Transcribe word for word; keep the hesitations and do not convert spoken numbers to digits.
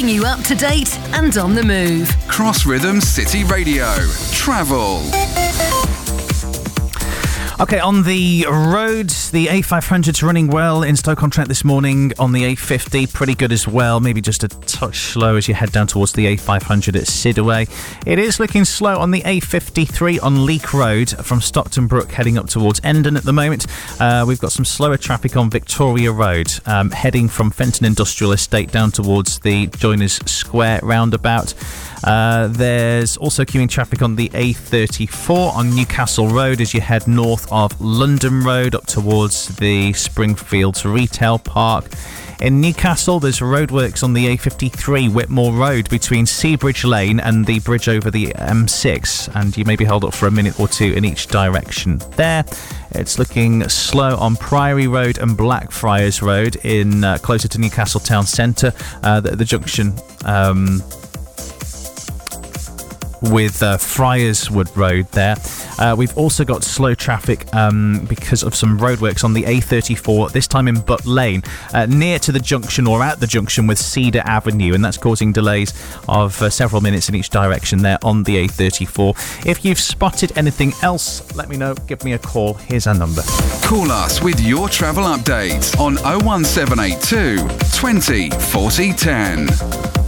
keeping you up to date and on the move. Cross Rhythm City Radio. Travel. OK, on the roads, the A five hundred's running well in Stoke-on-Trent this morning. On the A fifty, pretty good as well. Maybe just a touch slow as you head down towards the A five hundred at Sidaway. It is looking slow on the A fifty-three on Leek Road from Stockton Brook heading up towards Endon at the moment. Uh, we've got some slower traffic on Victoria Road um, heading from Fenton Industrial Estate down towards the Joiners Square roundabout. Uh, there's also queuing traffic on the A thirty-four on Newcastle Road as you head north of London Road up towards the Springfields Retail Park. In Newcastle, there's roadworks on the A fifty-three Whitmore Road between Seabridge Lane and the bridge over the M six, and you may be held up for a minute or two in each direction there. It's looking slow on Priory Road and Blackfriars Road in uh, closer to Newcastle Town Centre, uh, the, the junction um, with uh, Friarswood Road there. Uh, we've also got slow traffic um, because of some roadworks on the A thirty-four, this time in Butt Lane, uh, near to the junction or at the junction with Cedar Avenue, and that's causing delays of uh, several minutes in each direction there on the A thirty-four. If you've spotted anything else, let me know. Give me a call. Here's our number. Call us with your travel updates on oh one seven eight two twenty forty ten.